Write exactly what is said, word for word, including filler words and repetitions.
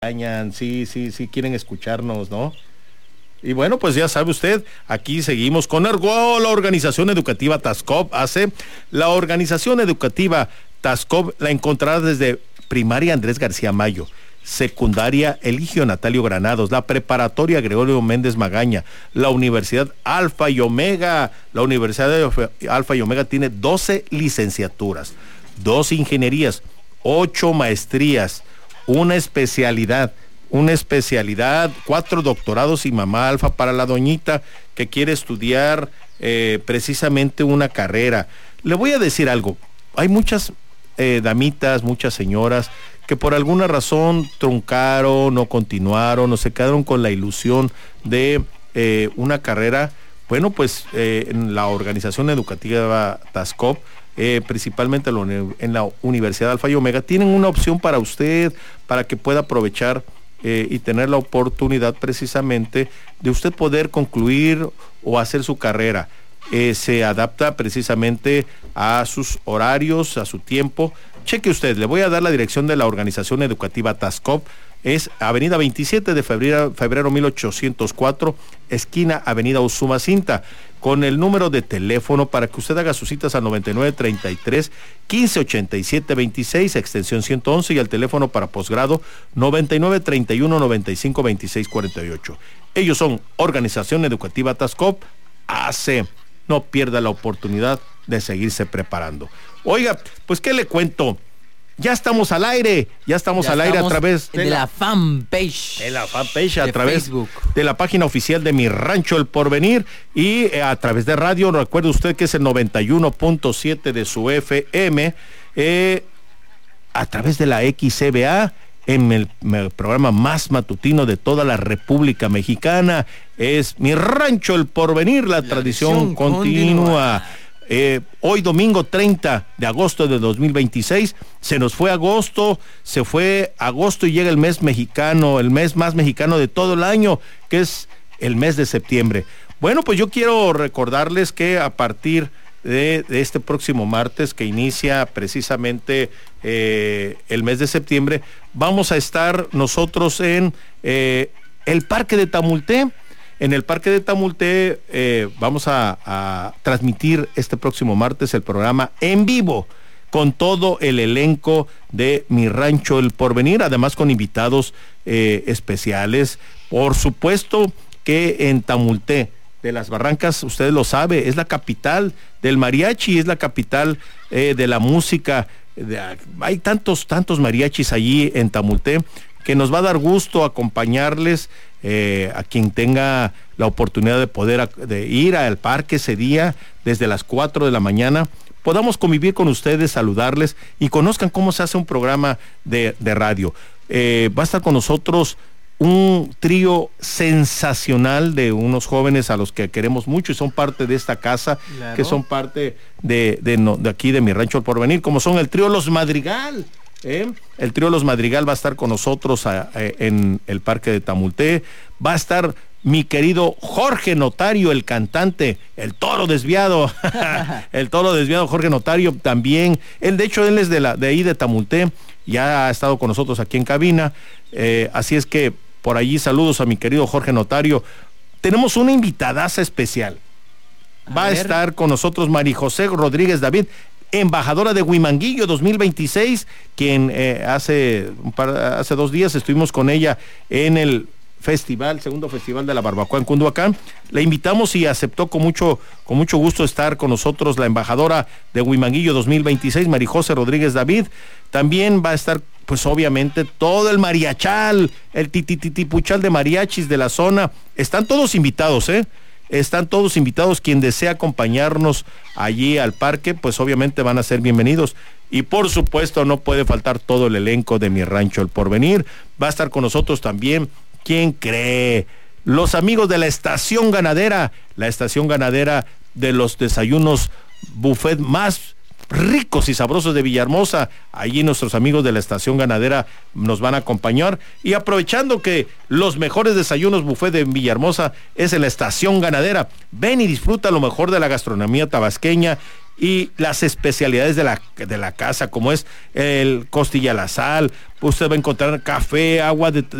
Sí, sí, sí quieren escucharnos, ¿no? Y bueno, pues ya sabe usted, aquí seguimos con Ergo, la organización educativa TASCOP hace. La organización educativa TASCOP la encontrará desde primaria Andrés García Mayo, secundaria Eligio Natalio Granados, la preparatoria Gregorio Méndez Magaña, la Universidad Alfa y Omega. La Universidad de Alfa y Omega tiene doce licenciaturas, dos ingenierías, ocho maestrías, una especialidad, una especialidad, cuatro doctorados y mamá alfa para la doñita que quiere estudiar eh, precisamente una carrera. Le voy a decir algo, hay muchas eh, damitas, muchas señoras que por alguna razón truncaron o continuaron o se quedaron con la ilusión de eh, una carrera. Bueno, pues eh, en la organización educativa TASCOP, Eh, principalmente en la Universidad Alfa y Omega, tienen una opción para usted, para que pueda aprovechar eh, y tener la oportunidad precisamente de usted poder concluir o hacer su carrera. Eh, se adapta precisamente a sus horarios, a su tiempo. Cheque usted, le voy a dar la dirección de la organización educativa TASCOP. Es Avenida veintisiete de febrero, febrero mil ochocientos cuatro, esquina Avenida Usumacinta, con el número de teléfono para que usted haga sus citas al noventa y nueve treinta y tres quince ochenta y siete veintiséis, extensión ciento once, y el teléfono para posgrado noventa y nueve treinta y uno noventa y cinco veintiséis cuarenta y ocho. Ellos son Organización Educativa TASCOP A C. No pierda la oportunidad de seguirse preparando. Oiga, pues ¿qué le cuento? Ya estamos al aire, ya estamos ya al estamos aire a través de, de la, la fanpage. De la fanpage, a través Facebook, de la página oficial de Mi Rancho El Porvenir, y eh, a través de radio. Recuerde usted que es el noventa y uno punto siete de su F M, eh, a través de la X C B A, en el, el programa más matutino de toda la República Mexicana. Es Mi Rancho El Porvenir, la, la tradición continua. continua. Eh, hoy domingo treinta de agosto de dos mil veintiséis, se nos fue agosto, se fue agosto y llega el mes mexicano, el mes más mexicano de todo el año, que es el mes de septiembre. Bueno, pues yo quiero recordarles que a partir de, de este próximo martes, que inicia precisamente eh, el mes de septiembre, vamos a estar nosotros en eh, el Parque de Tamulté. En el Parque de Tamulté eh, vamos a, a transmitir este próximo martes el programa en vivo con todo el elenco de Mi Rancho El Porvenir, además con invitados eh, especiales. Por supuesto que en Tamulté de las Barrancas, usted lo sabe, es la capital del mariachi, es la capital eh, de la música. De, hay tantos, tantos mariachis allí en Tamulté que nos va a dar gusto acompañarles. Eh, a quien tenga la oportunidad de poder de ir al parque ese día desde las cuatro de la mañana, podamos convivir con ustedes, saludarles y conozcan cómo se hace un programa de, de radio. Eh, va a estar con nosotros un trío sensacional de unos jóvenes a los que queremos mucho y son parte de esta casa, claro, que son parte de, de, de, de aquí de Mi Rancho El Porvenir, como son el trío Los Madrigal. ¿Eh? El trío Los Madrigal va a estar con nosotros a, a, en el Parque de Tamulté. Va a estar mi querido Jorge Notario, el cantante, el toro desviado, el toro desviado Jorge Notario también. Él, de hecho, él es de, la, de ahí de Tamulté, ya ha estado con nosotros aquí en cabina, eh, así es que por allí saludos a mi querido Jorge Notario. Tenemos una invitadaza especial. Va a, a estar con nosotros María José Rodríguez David, embajadora de Huimanguillo dos mil veintiséis, quien eh, hace, un par, hace dos días estuvimos con ella en el festival, segundo festival de la barbacoa en Cunduacán. La invitamos y aceptó con mucho, con mucho gusto estar con nosotros la embajadora de Huimanguillo dos mil veintiséis, María José Rodríguez David. También va a estar, pues obviamente, todo el mariachal, el titititipuchal de mariachis de la zona. Están todos invitados, ¿eh? Están todos invitados. Quien desea acompañarnos allí al parque, pues obviamente van a ser bienvenidos. Y por supuesto no puede faltar todo el elenco de Mi Rancho El Porvenir. Va a estar con nosotros también, ¿quién cree? Los amigos de la estación ganadera, la estación ganadera de los desayunos buffet más ricos y sabrosos de Villahermosa. Allí nuestros amigos de la estación ganadera nos van a acompañar, y aprovechando que los mejores desayunos buffet de Villahermosa es en la estación ganadera, ven y disfruta lo mejor de la gastronomía tabasqueña y las especialidades de la, de la casa, como es el costilla a la sal. Usted va a encontrar café, agua de